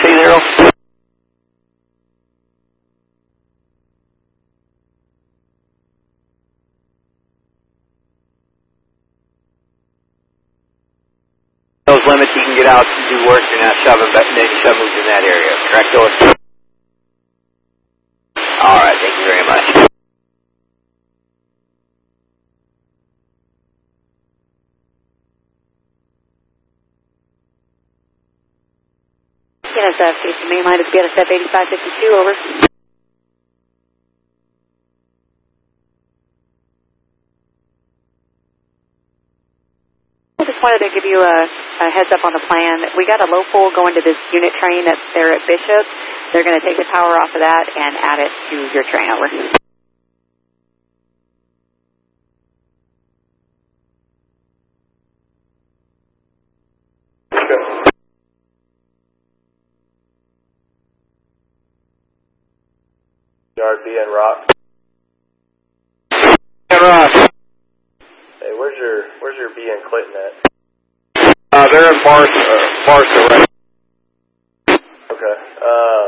680. Those limits, you can get out and do work. You're not shoving, but then shoving in that area. Correct, Doris? All right. Thank you very much. NSF, Station main line is BNSF 8552, over. I just wanted to give you a heads up on the plan. We got a low pole going to this unit train that's there at Bishop. They're going to take the power off of that and add it to your train, over. Okay. Yard B and Rock. Hey, Ross. Hey, where's your B and Clinton at? They're in Barca, right? Okay.